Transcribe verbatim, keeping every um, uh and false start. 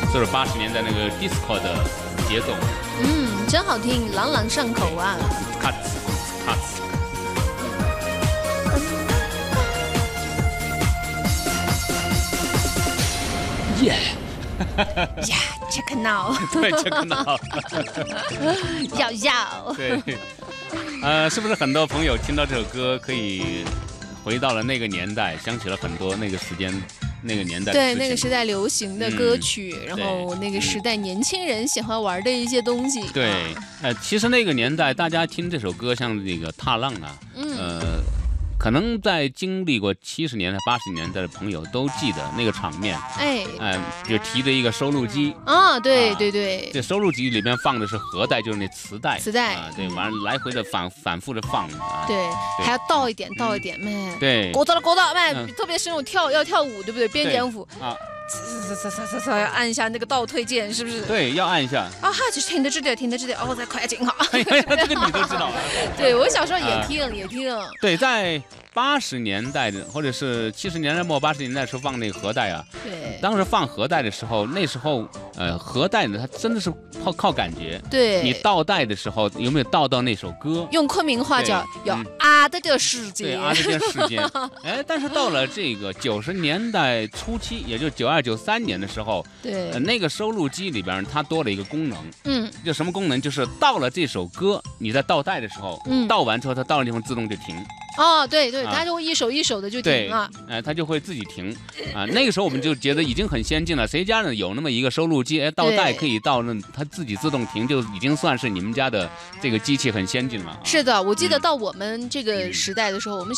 就是八十年代那个 disco 的节奏。 嗯，真好听，朗朗上口啊。 咔呲咔呲。耶！ 呀，这个闹， 对，这个闹， 要要， 对，呃，是不是很多朋友听到这首歌，可以回到了那个年代，想起了很多那个时间、那个年代的对那个时代流行的歌曲， 嗯、 然后那个时代年轻人喜欢玩的一些东西。 对，呃，其实那个年代大家听这首歌，像这个踏浪啊，嗯、呃。可能在经历过七十年代、八十年代的朋友都记得那个场面，哎，哎、呃，就提着一个收录机啊，对对对， 这收录机里面放的是盒带，就是那磁带， 磁带啊，对，完了来回的反反复的放啊， 对，还要倒一点，倒一点，妹， 对， 鼓捣了鼓捣，妹，特别是那种跳要跳舞，对不对？编点舞啊。 呲呲呲呲呲，按一下那个倒退键，是不是？ 对，要按一下。 啊哈，就停得这点，停得这点，哦，再快点好。 哎呀，这个你都知道。 对，我小时候也听，也听。 对，在八十年代的或者是七十年代末八十年代的时候放那个盒带啊。 对。 当时放盒带的时候，那时候呃盒带呢，它真的是靠靠感觉。 对。 你倒带的时候有没有倒到那首歌？ 用昆明话叫有啊的的时间。 对啊的的时间。哎，但是到了这个九十年代初期，也就九二九三年的时候， 对、 呃，那个收录机里边它多了一个功能， 嗯， 就什么功能？就是到了这首歌，你在倒带的时候，嗯，倒完之后它到了地方自动就停。 哦，对对，它就会一首一首的就停了， 哎、呃，它就会自己停啊。那个时候我们就觉得已经很先进了，谁家呢有那么一个收录机，哎，倒带可以到那它自己自动停，就已经算是你们家的这个机器很先进了、啊。 是的，我记得到我们这个时代的时候，嗯、我们